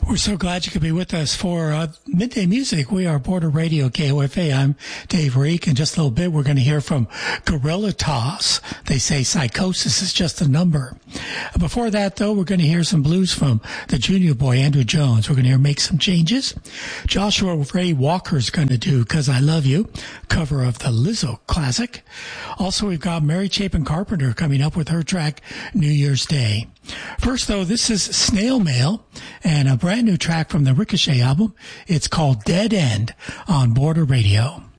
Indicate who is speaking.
Speaker 1: We're so glad you could be with us for Midday Music. We are Border Radio KOFA. I'm Dave Reek. In just a little bit, we're going to hear from Gorilla Toss. They say psychosis is just a number. Before that, though, we're going to hear some blues from the junior boy, Andrew Jones. We're going to hear Make Some Changes. Joshua Ray Walker's going to do 'Cause I Love You, cover of the Lizzo classic. Also, we've got Mary Chapin Carpenter coming up with her track, New Year's Day. First, though, this is Snail Mail and a brand new track from the Ricochet album. It's called Dead End on Border Radio.